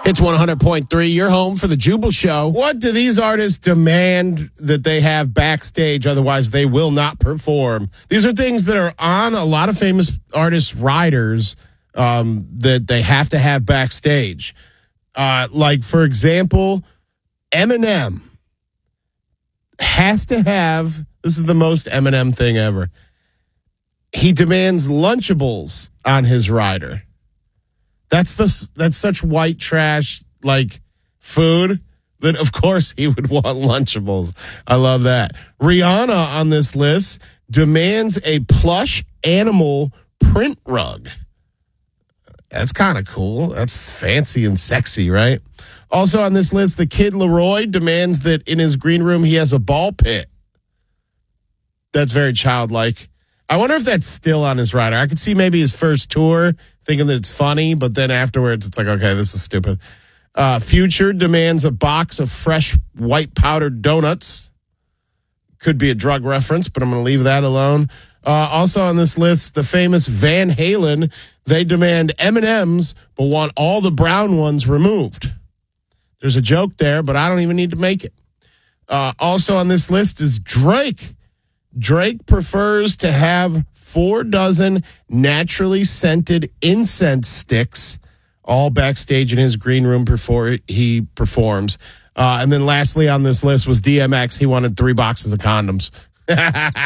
It's 100.3, your home for the Jubal Show. What do these artists demand that they have backstage? Otherwise, they will not perform. These are things that are on a lot of famous artists' riders that they have to have backstage. Like, for example, Eminem has to have, this is the most Eminem thing ever, he demands Lunchables on his rider. That's such white trash, like, food that, of course, he would want Lunchables. I love that. Rihanna on this list demands a plush animal print rug. That's kind of cool. That's fancy and sexy, right? Also on this list, the Kid Laroi demands that in his green room he has a ball pit. That's very childlike. I wonder if that's still on his rider. I could see maybe his first tour thinking that it's funny, but then afterwards it's like, okay, this is stupid. Future demands a box of fresh white powdered donuts. Could be a drug reference, but I'm going to leave that alone. Also on this list, the famous Van Halen, they demand M&Ms, but want all the brown ones removed. There's a joke there, but I don't even need to make it. Also on this list is Drake. Drake prefers to have 4 dozen naturally scented incense sticks all backstage in his green room before he performs. And then lastly on this list was DMX. He wanted 3 boxes of condoms.